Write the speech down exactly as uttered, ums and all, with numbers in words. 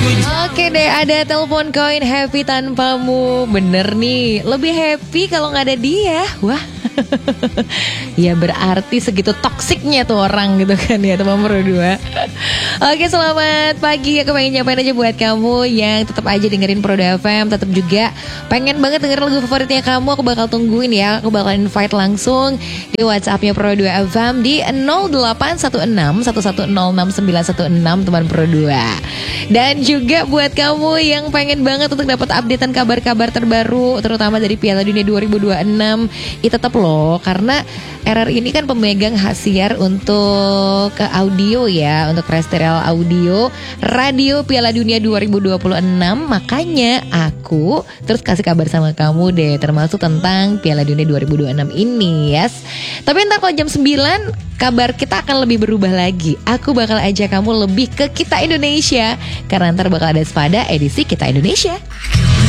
Oke deh, ada telepon koin happy tanpamu. Bener nih, lebih happy kalau nggak ada dia. Wah, ya berarti segitu toksiknya tuh orang gitu kan ya, teman berdua. Oke, selamat pagi. Aku pengen nyapain aja buat kamu yang tetap aja dengerin Prodo F M, tetap juga pengen banget denger lagu favoritnya kamu. Aku bakal tungguin ya. Aku bakal invite langsung di WhatsAppnya Prodo F M di nol delapan satu enam satu satu nol enam sembilan satu enam teman Prodo. Dan juga buat kamu yang pengen banget untuk dapat updatean kabar-kabar terbaru, terutama dari Piala Dunia dua ribu dua puluh enam, itu tetap loh, karena R R I ini kan pemegang hak siar untuk ke audio ya, untuk terrestrial audio radio Piala Dunia dua ribu dua puluh enam. Makanya aku terus kasih kabar sama kamu deh, termasuk tentang Piala Dunia dua ribu dua puluh enam ini, yes. Tapi ntar kalau jam sembilan kabar kita akan lebih berubah lagi. Aku bakal ajak kamu lebih ke Kita Indonesia, karena ntar bakal ada Spada edisi Kita Indonesia.